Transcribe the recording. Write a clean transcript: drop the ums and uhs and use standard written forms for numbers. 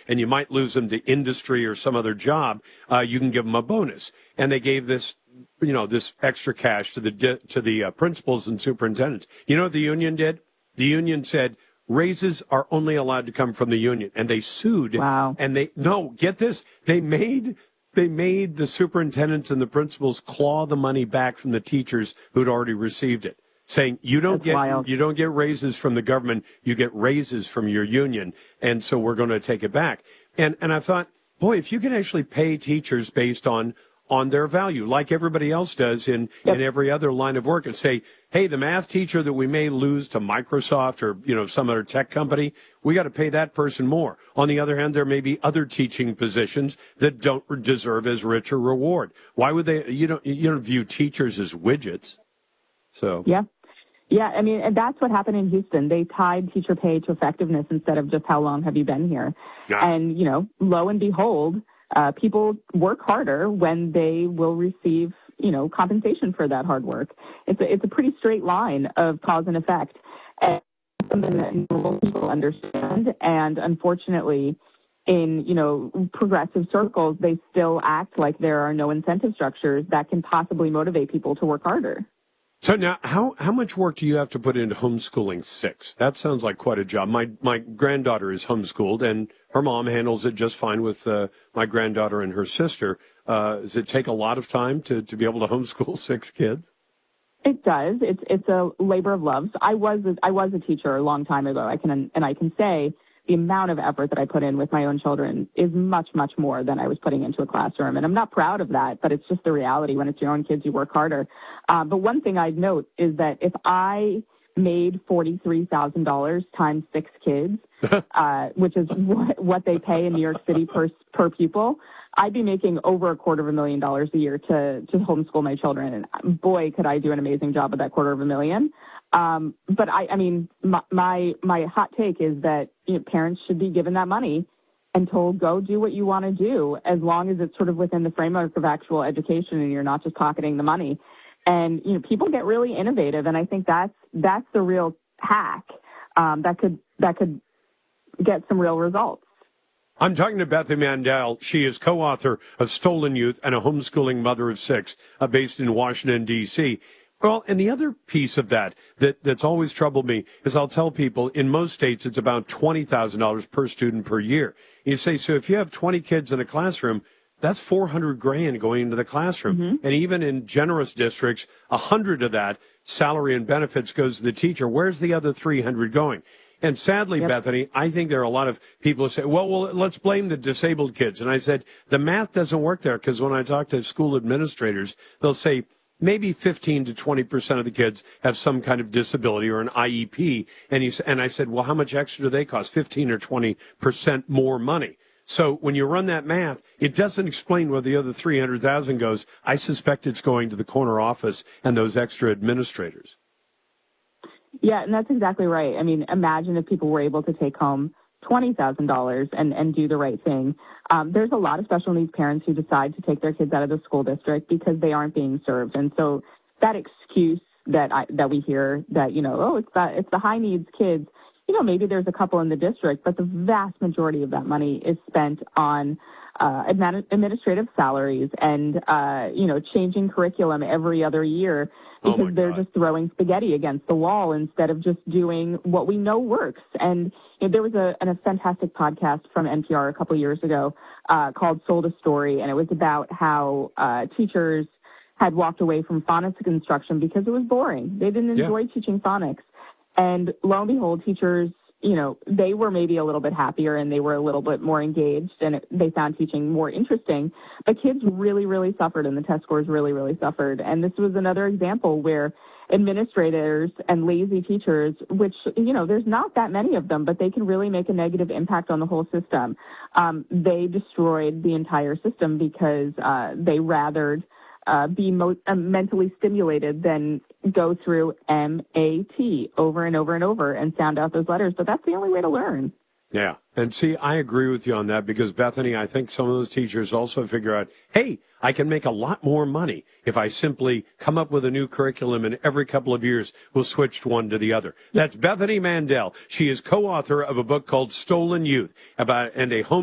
and you might lose them to industry or some other job, you can give them a bonus. And they gave this, this extra cash to the principals and superintendents. You know what the union did? The union said raises are only allowed to come from the union, and they sued. Wow. And get this, they made the superintendents and the principals claw the money back from the teachers who'd already received it, saying you don't get raises from the government, you get raises from your union, and so we're going to take it back. And I thought, boy, if you can actually pay teachers based on their value, like everybody else does in every other line of work, and say, hey, the math teacher that we may lose to Microsoft or, some other tech company, we got to pay that person more. On the other hand, there may be other teaching positions that don't deserve as rich a reward. Why would they, you don't view teachers as widgets. So. Yeah. Yeah, I mean, and that's what happened in Houston. They tied teacher pay to effectiveness instead of just how long have you been here. Yeah. And, lo and behold, people work harder when they will receive, compensation for that hard work. It's a pretty straight line of cause and effect, and something that normal people understand. And unfortunately, in progressive circles, they still act like there are no incentive structures that can possibly motivate people to work harder. So now, how much work do you have to put into homeschooling 6? That sounds like quite a job. My granddaughter is homeschooled, and her mom handles it just fine with my granddaughter and her sister. Does it take a lot of time to be able to homeschool 6 kids? It does. It's a labor of love. So I was a teacher a long time ago. I can say the amount of effort that I put in with my own children is much, much more than I was putting into a classroom. And I'm not proud of that, but it's just the reality. When it's your own kids, you work harder. But one thing I'd note is that if I made $43,000 times 6 kids, which is what they pay in New York City per pupil, I'd be making over $250,000 a year to homeschool my children. And boy, could I do an amazing job with that $250,000. But I mean, my hot take is that parents should be given that money and told, go do what you want to do, as long as it's sort of within the framework of actual education and you're not just pocketing the money. And, people get really innovative. And I think that's the real hack, that could get some real results. I'm talking to Bethany Mandel. She is co-author of Stolen Youth and a Homeschooling Mother of 6, based in Washington, D.C. Well, and the other piece of that's always troubled me is I'll tell people in most states it's about $20,000 per student per year. You say, so if you have 20 kids in a classroom, that's $400,000 going into the classroom. Mm-hmm. And even in generous districts, 100 of that salary and benefits goes to the teacher. Where's the other 300 going? And sadly, yep. Bethany, I think there are a lot of people who say, well, let's blame the disabled kids. And I said, the math doesn't work there, because when I talk to school administrators, they'll say maybe 15 to 20% of the kids have some kind of disability or an IEP. And I said, well, how much extra do they cost? 15 or 20% more money. So when you run that math, it doesn't explain where the other 300,000 goes. I suspect it's going to the corner office and those extra administrators. Yeah, and that's exactly right. I mean, imagine if people were able to take home $20,000 and do the right thing. There's a lot of special needs parents who decide to take their kids out of the school district because they aren't being served. And so that excuse that we hear that, it's the high needs kids, maybe there's a couple in the district, but the vast majority of that money is spent on administrative salaries and, changing curriculum every other year, because they're just throwing spaghetti against the wall instead of just doing what we know works. And there was a fantastic podcast from NPR a couple years ago called Sold a Story, and it was about how teachers had walked away from phonics instruction because it was boring. They didn't enjoy teaching phonics. And lo and behold, teachers, they were maybe a little bit happier and they were a little bit more engaged, and they found teaching more interesting. But kids really, really suffered, and the test scores really, really suffered. And this was another example where administrators and lazy teachers, which, there's not that many of them, but they can really make a negative impact on the whole system. They destroyed the entire system because they rathered be mentally stimulated than go through MAT over and over and over and sound out those letters. But that's the only way to learn. Yeah. And see, I agree with you on that, because Bethany, I think some of those teachers also figure out, hey, I can make a lot more money if I simply come up with a new curriculum and every couple of years we'll switch one to the other. That's Bethany Mandel. She is co-author of a book called Stolen Youth and a home